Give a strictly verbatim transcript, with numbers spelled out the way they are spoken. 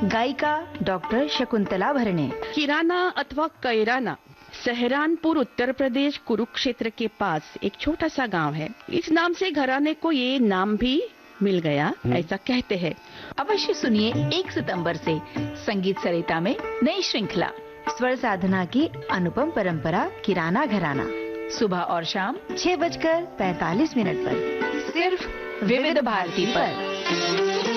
गायिका डॉक्टर शकुंतला भरणे। किराना अथवा कैराना सहरानपुर उत्तर प्रदेश कुरुक्षेत्र के पास एक छोटा सा गांव है। इस नाम से घराने को ये नाम भी मिल गया, ऐसा कहते हैं। अवश्य सुनिए एक सितंबर से संगीत सरिता में नई श्रृंखला स्वर साधना की अनुपम परंपरा किराना घराना, सुबह और शाम छह बजकर पैतालीस मिनट पर, सिर्फ विविध भारती पर।